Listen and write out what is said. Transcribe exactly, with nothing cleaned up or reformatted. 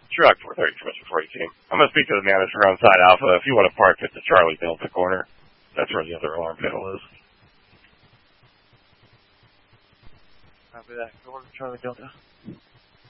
Truck four thirty from before you came. I'm going to speak to the manager on side Alpha. If you want to park at the Charlie Delta corner, that's where the other alarm panel is. Copy that. Go on to Charlie Delta.